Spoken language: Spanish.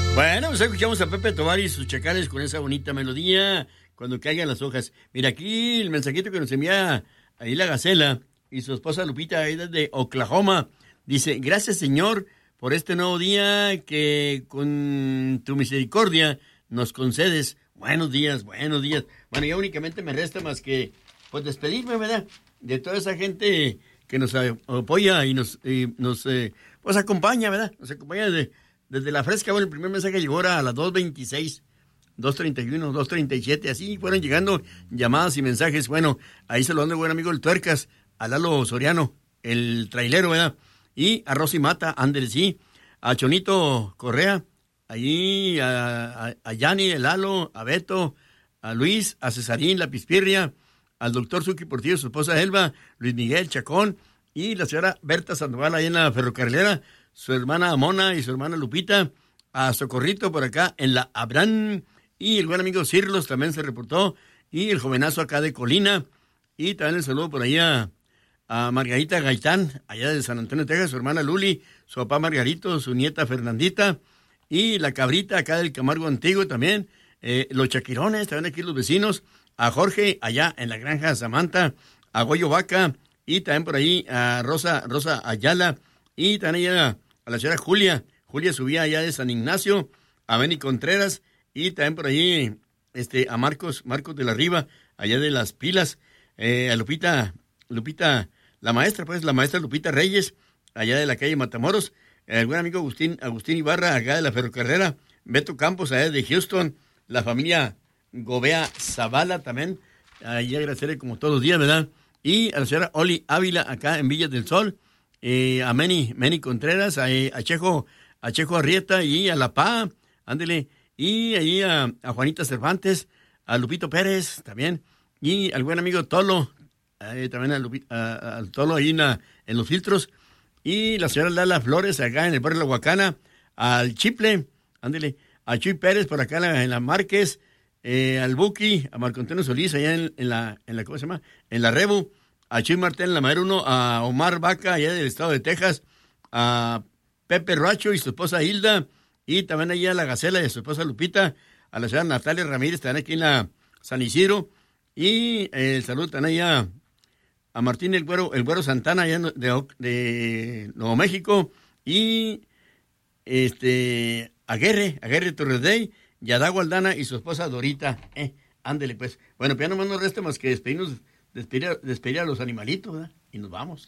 Bueno, pues escuchamos a Pepe Tobar y sus chacales con esa bonita melodía cuando caigan las hojas. Mira, aquí el mensajito que nos envía ahí la Gacela y su esposa Lupita ahí desde Oklahoma. Dice, gracias Señor por este nuevo día que con tu misericordia nos concedes. Buenos días, buenos días. Bueno, ya únicamente me resta más que pues despedirme, ¿verdad? De toda esa gente que nos apoya y nos pues acompaña, ¿verdad? Nos acompaña desde la fresca. Bueno, el primer mensaje llegó a las 2:26, 2:31, 2:37, así fueron llegando llamadas y mensajes. Bueno, ahí saludando al buen amigo el Tuercas, a Lalo Soriano, el trailero, ¿verdad? Y a Rosy Mata, Andrés, sí, a Chonito Correa, allí a Yanni, el Lalo, a Beto, a Luis, a Cesarín, la Pispirria, al doctor Suki Portillo, su esposa Elba, Luis Miguel Chacón y la señora Berta Sandoval ahí en la ferrocarrilera, su hermana Mona y su hermana Lupita, a Socorrito por acá en la Abrán, y el buen amigo Cirlos también se reportó, y el jovenazo acá de Colina, y también el saludo por ahí a Margarita Gaitán, allá de San Antonio, Texas, su hermana Luli, su papá Margarito, su nieta Fernandita, y la Cabrita acá del Camargo Antiguo también, los Chaquirones, también aquí los vecinos, a Jorge allá en la granja Samantha, a Goyo Vaca, y también por ahí a Rosa Ayala, y también a la señora Julia subía allá de San Ignacio, a Benny Contreras, y también por ahí a Marcos de la Riva, allá de Las Pilas, a Lupita, la maestra Lupita Reyes, allá de la calle Matamoros, el buen amigo Agustín Ibarra, acá de la ferrocarrera, Beto Campos, allá de Houston, la familia Gobea Zavala también, allá agradecerle como todos los días, ¿verdad? Y a la señora Oli Ávila, acá en Villas del Sol, a Meni Contreras, a Chejo Arrieta y a La Pa, ándele, y ahí a Juanita Cervantes, a Lupito Pérez también, y al buen amigo Tolo, también al Tolo ahí en los filtros, y la señora Lala Flores acá en el barrio La Huacana, al Chiple, ándele, a Chuy Pérez por acá en la Márquez, al Buki, a Marco Antonio Solís allá en la ¿cómo se llama? En la Rebu, a Chuy Martel en la Madera 1, a Omar Vaca allá del estado de Texas, a Pepe Roacho y su esposa Hilda, y también allá a la Gacela y su esposa Lupita, a la señora Natalia Ramírez, también aquí en la San Isidro, y el saludo también allá a Martín el Güero Santana allá de Nuevo México, y a Guerre Torredey, y a Dago Aldana y su esposa Dorita. Ándele pues. Bueno, pues ya nomás nos resta más que despedir a los animalitos, ¿verdad? Y nos vamos.